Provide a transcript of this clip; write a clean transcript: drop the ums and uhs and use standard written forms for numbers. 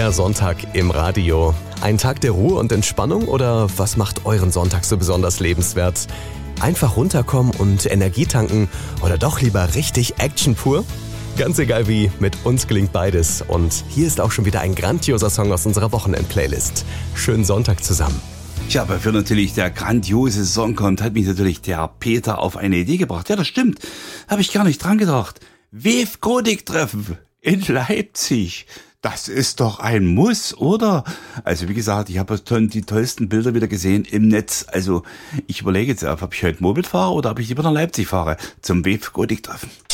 Der Sonntag im Radio. Ein Tag der Ruhe und Entspannung oder was macht euren Sonntag so besonders lebenswert? Einfach runterkommen und Energie tanken oder doch lieber richtig Action pur? Ganz egal wie, mit uns gelingt beides. Und hier ist auch schon wieder ein grandioser Song aus unserer Wochenend-Playlist. Schönen Sonntag zusammen. Ja, bevor natürlich der grandiose Song kommt, hat mich natürlich der Peter auf eine Idee gebracht. Ja, das stimmt. Habe ich gar nicht dran gedacht. WEF Kodik-Treffen in Leipzig. Das ist doch ein Muss, oder? Also wie gesagt, ich habe die tollsten Bilder wieder gesehen im Netz. Also ich überlege jetzt, ob ich heute Moped fahre oder ob ich lieber nach Leipzig fahre zum WEF Kodik-Treffen.